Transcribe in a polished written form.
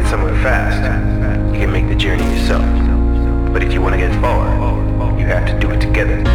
somewhere fast, you can make the journey yourself.